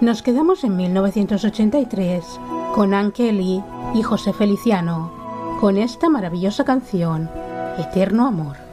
Nos quedamos en 1983 con Ann Kelly y José Feliciano con esta maravillosa canción, Eterno Amor.